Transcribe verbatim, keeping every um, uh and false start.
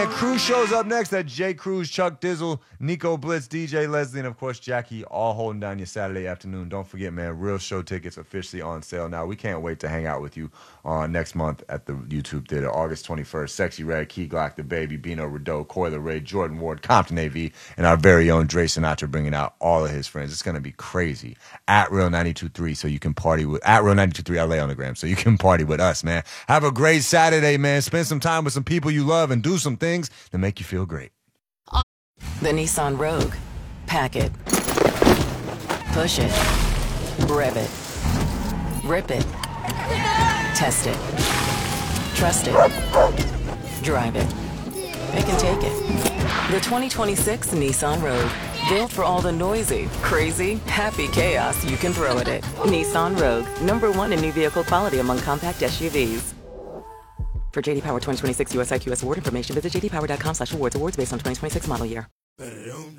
Cruz shows up next. That Jay Cruz, Chuck Dizzle, Nico Blitz, D J Leslie, and of course Jackie, all holding down your Saturday afternoon. Don't forget, man, real show tickets officially on sale now. We can't wait to hang out with you uh, next month at the YouTube Theater, August twenty-first. Sexy Red, Key Glock, The Baby, Bino Rideau, Coiler Ray, Jordan Ward, Compton A V, and our very own Dre Sinatra bringing out all of his friends. It's going to be crazy. At Real ninety-two point three so you can party with, at Real ninety-two point three L A on the gram so you can party with us, man. Have a great Saturday, man. Spend some time with some people you love and do some things that make you feel great. The Nissan Rogue. Pack it. Push it. Rev it. Rip it. Test it. Trust it. Drive it. It can take it. The twenty twenty-six Nissan Rogue. Built for all the noisy, crazy, happy chaos you can throw at it. Nissan Rogue. Number one in new vehicle quality among compact S U Vs. For J D Power twenty twenty-six U S I Q S award information, visit j d power dot com slash awards. Awards based on twenty twenty-six model year.